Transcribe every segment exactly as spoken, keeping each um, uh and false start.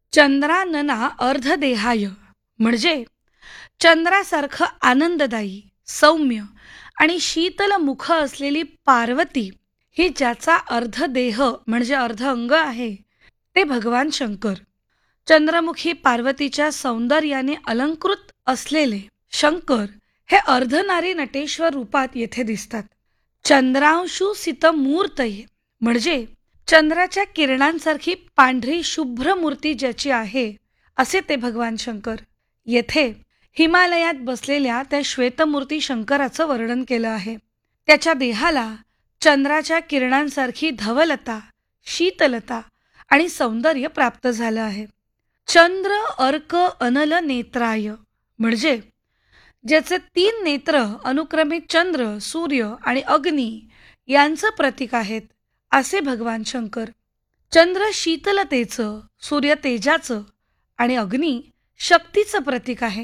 चंद्रानना अर्धदेहाय म्हणजे चंद्रासारखं आनंददायी, सौम्य आणि शीतल मुख असलेली पार्वती ही ज्याचा अर्धदेह म्हणजे अर्ध अंग आहे ते भगवान शंकर. चंद्रमुखी पार्वतीच्या सौंदर्याने अलंकृत असलेले शंकर हे अर्धनारी नटेश्वर रूपात येथे दिसतात. चंद्रांशु सितमूर्तये म्हणजे चंद्राच्या किरणांसारखी पांढरी शुभ्र मूर्ती ज्याची आहे असे ते भगवान शंकर. येथे हिमालयात बसलेल्या त्या श्वेतमूर्ती शंकराचं वर्णन केलं आहे. त्याच्या देहाला चंद्राच्या किरणांसारखी धवलता, शीतलता आणि सौंदर्य प्राप्त झालं आहे. चंद्र अर्क अनल नेत्राय म्हणजे ज्याचे तीन नेत्र अनुक्रमे चंद्र, सूर्य आणि अग्नी यांचं प्रतीक आहेत असे भगवान शंकर. चंद्र शीतलतेचं, सूर्य तेजाचं आणि अग्नी शक्तीचं प्रतीक आहे.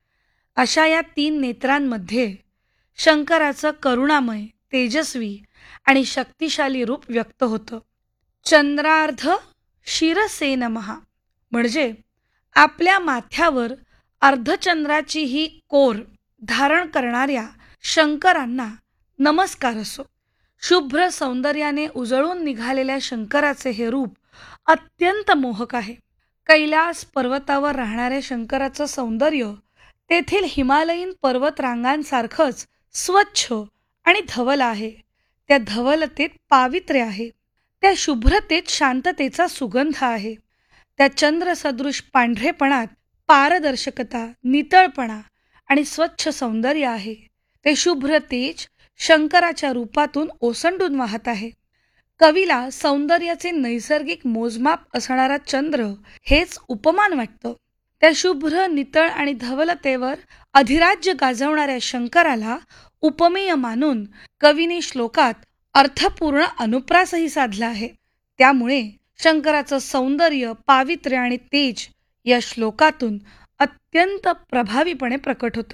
अशा या तीन नेत्रांमध्ये शंकराचं करुणामय, तेजस्वी आणि शक्तिशाली रूप व्यक्त होतं. चंद्रार्ध शिरसे नमः म्हणजे आपल्या माथ्यावर अर्धचंद्राची ही कोर धारण करणाऱ्या शंकरांना नमस्कार असो. शुभ्र सौंदर्याने उजळून निघालेल्या शंकराचे हे रूप अत्यंत मोहक आहे. कैलास पर्वतावर राहणाऱ्या शंकराचं सौंदर्य तेथील हिमालयीन पर्वतरांगांसारखंच स्वच्छ आणि धवल आहे. त्या धवलतेत पावित्र्य आहे. त्या शुभ्रतेत शांततेचा सुगंध आहे. त्या चंद्रसदृश पांढरेपणात पारदर्शकता, नितळपणा आणि स्वच्छ सौंदर्य आहे. ते शुभ्र तेज शंकराच्या रूपातून ओसंडून वाहत आहे. कवीला सौंदर्याचे नैसर्गिक मोजमाप असणारा चंद्र हेच उपमान वाटतं. त्या शुभ्र, नितळ आणि धवलतेवर अधिराज्य गाजवणाऱ्या शंकराला उपमेय मानून कवीने श्लोकात अर्थपूर्ण अनुप्रासही साधला आहे. त्यामुळे शंकराचं सौंदर्य, पावित्र्य आणि तेज या श्लोकातून अत्यंत प्रभावीपणे प्रकट होतं.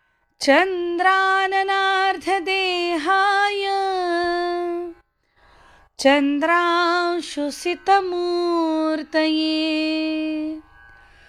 चंद्राननार्धदेहाय चंद्रांशुसितमूर्तये